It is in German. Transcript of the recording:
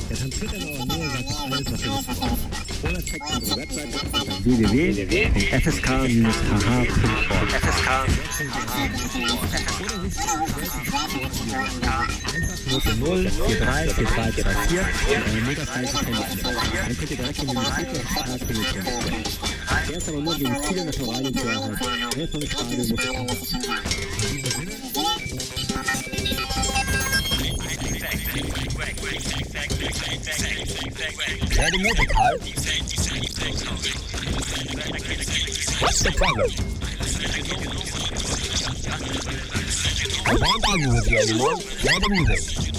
Der Transmitter in eurer Nähe sagt alles, was ihr wissen wollt. Oder checkt unsere Webseite www.fsk-hh.org. Note 0 43 4324 Megazeichen Handy. Dann könnt ihr direkt in den Betriebsvertrag telefonieren. Der ist aber nur gegen viele Naturalien zu erhalten. Wer von Stadion muss ich haben. Ready music, Carl. What's the problem? I won't argue with you anymore. Play the music.